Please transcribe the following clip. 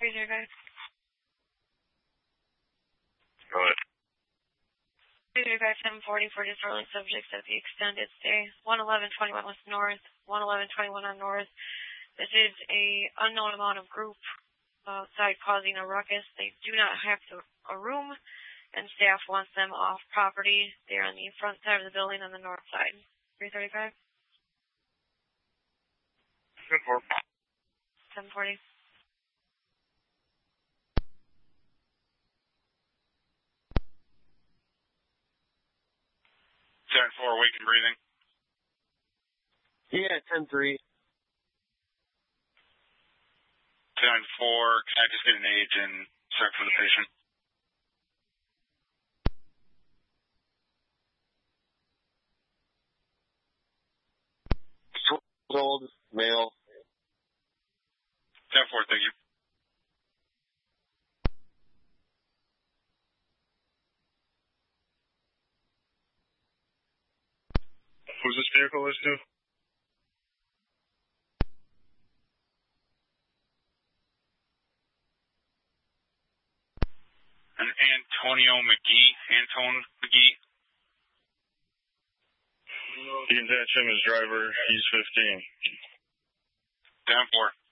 305. Go ahead. 335, 1040 for disorderly subjects at the extended stay. 11121 West North, 11121 on North. This is a unknown amount of group outside causing a ruckus. They do not have a room, and staff wants them off property. They're on the front side of the building on the north side. 335? 1040. 10-4, awake and breathing. Yeah, 10-3. 10-4, can I just get an age and check for the patient? Old, male. 10-4, thank you. Who's this vehicle is to? An Antonio McGee. Antone McGee. You can catch him as driver. He's 15. 10-4.